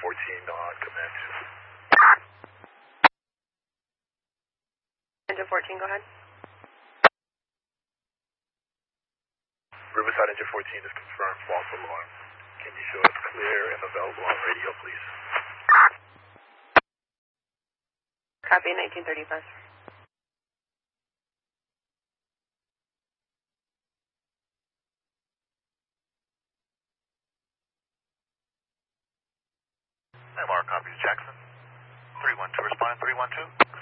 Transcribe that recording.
on command 2. Engine 14, go ahead. Riverside Engine 14 is confirmed false alarm. Can you show us clear and available on radio, please? Copy, 1935. MR copies Jackson. 312, respond 312.